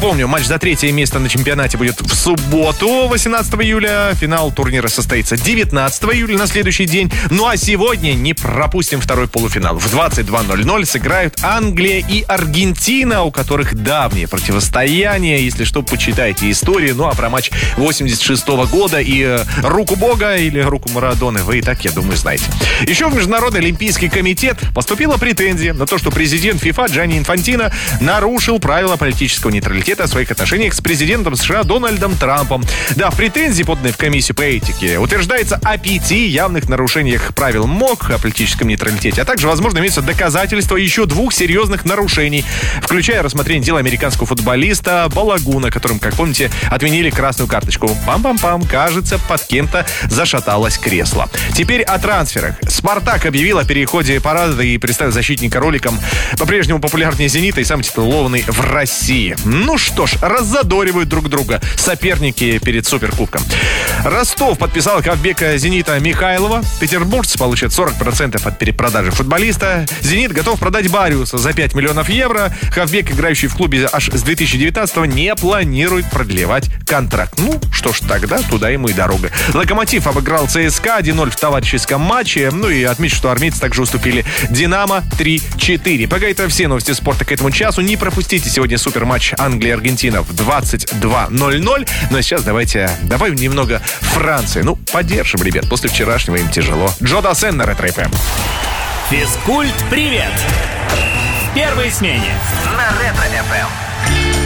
Напомню, матч за 3 место на чемпионате будет в субботу, 18 июля. Финал турнира состоится 19 июля на следующий день. Ну а сегодня не пропустим второй полуфинал. В 22:00 сыграют Англия и Аргентина, у которых давнее противостояние. Если что, почитайте историю. Ну а про матч 86 года и руку Бога или руку Марадоны вы и так, я думаю, знаете. Еще в Международный олимпийский комитет поступила претензия на то, что президент ФИФА Джанни Инфантино нарушил правила политического нейтралитета в своих отношениях с президентом США Дональдом Трампом. Да, в претензии, поданной в комиссию по этике, утверждается о 5 явных нарушениях правил МОК о политическом нейтралитете, а также, возможно, имеются доказательства еще 2 серьезных нарушений, включая рассмотрение дела американского футболиста Балагуна, которым, как помните, отменили красную карточку. Пам-пам-пам, кажется, под кем-то зашаталось кресло. Теперь о трансферах. «Спартак» объявил о переходе парада и представил защитника роликом, по-прежнему популярнее «Зенита» и сам титулованный в России. Ну что ж, раззадоривают друг друга соперники перед Суперкубком. Ростов подписал хавбека «Зенита» Михайлова. Петербуржцы получат 40% от перепродажи футболиста. «Зенит» готов продать Бариуса за 5 миллионов евро. Хавбек, играющий в клубе аж с 2019-го, не планирует продлевать контракт. Ну, что ж, тогда туда ему и дорога. «Локомотив» обыграл ЦСКА 1-0 в товарищеском матче. Ну и отмечу, что армейцы также уступили «Динамо» 3-4. Пока это все новости спорта к этому часу. Не пропустите сегодня суперматч Англия-Аргентина в 22:00. Ну а сейчас давайте добавим немного Франции. Ну, поддержим, ребят. После вчерашнего им тяжело. Джо Дассен на Ретро-ФМ. Физкульт-привет! В первой смене на Ретро-ФМ.